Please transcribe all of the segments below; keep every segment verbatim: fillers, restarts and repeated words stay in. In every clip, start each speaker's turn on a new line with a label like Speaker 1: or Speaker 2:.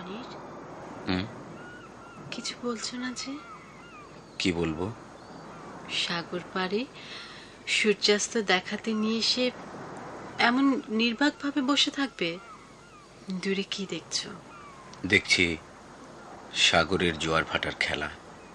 Speaker 1: অনির, কিছু বলছো না যে?
Speaker 2: কি বলবো?
Speaker 1: সাগর পাড়ে সূর্যাস্ত দেখাতে নিয়ে এসে এমন নির্বাক ভাবে বসে থাকবে? দূরে কি দেখছো?
Speaker 2: দেখছি সাগরের জোয়ার ভাটার খেলা।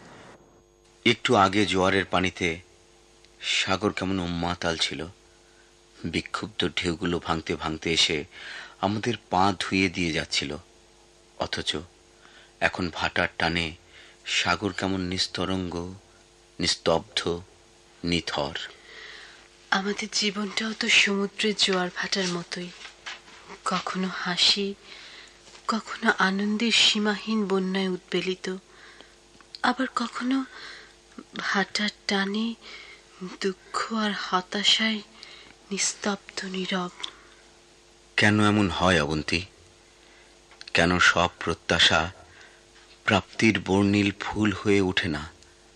Speaker 2: একটু আগে জোয়ারের পানিতে সাগর কেমন উন্মাতাল ছিল। বিক্ষুব্ধ ঢেউগুলো ভাঙতে ভাঙতে এসে আমাদের পা ধুয়ে দিয়ে যাচ্ছিল। অথচ এখন ভাটার টানে সাগর কেমন নিস্তরঙ্গ, নিস্তব্ধ, নিথর।
Speaker 1: আমাদের জীবনটাও তো সমুদ্রের জোয়ার ভাটার মতোই, কখনো হাসি, কখনো আনন্দের সীমাহীন বন্যায় উদ্বেলিত, আবার কখনো ভাটার টানে দুঃখ আর হতাশায় নিস্তব্ধ, নীরব।
Speaker 2: কেন এমন হয় অবন্তী? কেন সব প্রত্যাশা প্রাপ্তির বর্ণিল ফুল হয়ে ওঠে না?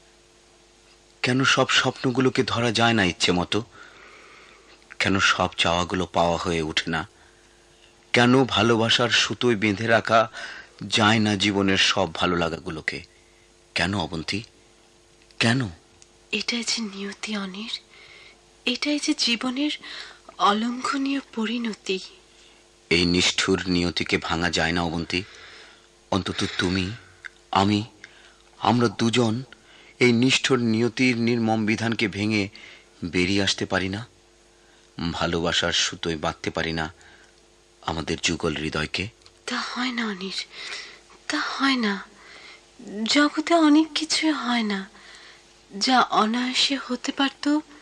Speaker 2: কেন সব স্বপ্নগুলোকে ধরা যায় না ইচ্ছে মতো? কেন সব চাওয়াগুলো পাওয়া হয়ে ওঠে না? কেন ভালোবাসার সুতোয় বেঁধে রাখা যায় না জীবনের সব ভালো লাগাগুলোকে? কেন অবন্তী, কেন?
Speaker 1: এটাই যে নিয়তি অনির, এটাই যে জীবনের অলঙ্ঘনীয় পরিণতি।
Speaker 2: এই নিষ্ঠুর নিয়তিকে ভাঙা যায় না অবন্তী? অন্তত তুমি, আমি, আমরা দুজন এই নিষ্ঠুর নিয়তির নির্মম বিধানকে ভেঙে বেরিয়ে আসতে পারি না? ভালোবাসার সুতোয় বাঁধতে পারি না আমাদের যুগল হৃদয়কে?
Speaker 1: তা হয় না অনির, তা হয় না। জগতে অনেক কিছুই হয় না যা অনায়াসে হতে পারত।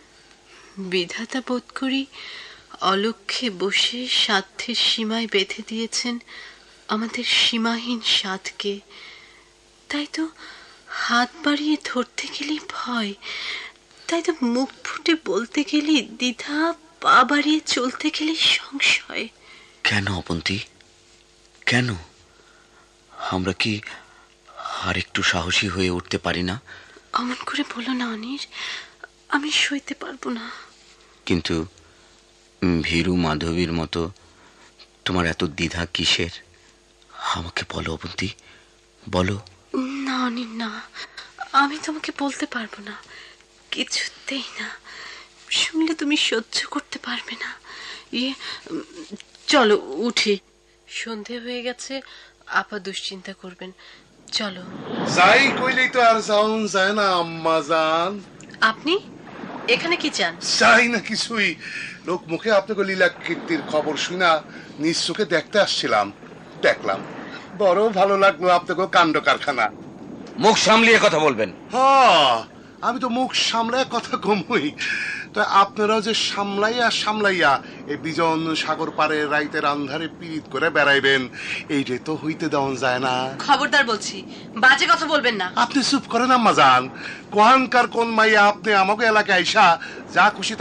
Speaker 1: বিধাতা বোধ করি অলক্ষ্যে বসে সাধ্যের সীমায় বেঁধে দিয়েছেন আমাদের সীমাহীন সাধকে। তাই তো হাত বাড়িয়ে ধরতে গেলেই ভয়, তাই তো মুখ ফুটে বলতে গেলে দ্বিধা, পা বাড়িয়ে চলতে গেলে সংশয়।
Speaker 2: কেন অবন্তী, কেন? আমরা কি আর একটু সাহসী হয়ে উঠতে পারি না?
Speaker 1: অমন করে বলো না অনির, আমি সইতে পারবো না।
Speaker 2: কিন্তু ভীরু মাধবীর মতো তোমার এত দ্বিধা কিসের? আমাকে বলো অবন্তী, বলো।
Speaker 1: না অনির, না, আমি তোমাকে বলতে পারবো না, কিছুতেই না। শুনলে তুমি সহ্য করতে পারবে না। ইয়ে, চলো উঠি, সন্ধে হয়ে গেছে, আপা দুশ্চিন্তা করবেন। চলো।
Speaker 3: যাই কইলেই তো আর যাওন যায় না আম্মা জান।
Speaker 1: আপনি এখানে কি চান?
Speaker 3: চাই না কিছুই, লোক মুখে আপনাকে লীলা কীর্তির খবর শুনা নিজ চোখে দেখতে আসছিলাম, দেখলাম, বড় ভালো লাগলো আপনাকে কাণ্ড কারখানা।
Speaker 2: মুখ সামলিয়ে কথা বলবেন।
Speaker 3: হ্যাঁ, আমি তো মুখ সামলায় কথা কমই, তো আপনারাও যে সামলাইয়া সামলাইয়া এই বিজন সাগর পারে রাইতের আন্ধারে পীড়িত করে বেড়াইবেন, এইটা তো হইতে দেওয়া যায় না।
Speaker 1: খবরদার বলছি, বাজে কথা বলবেন না।
Speaker 3: আপনি চুপ করেন আম্মা জান। কোহানকার কোন মাইয়া আপনি আমাকে এলাকায় আইসা যা খুশি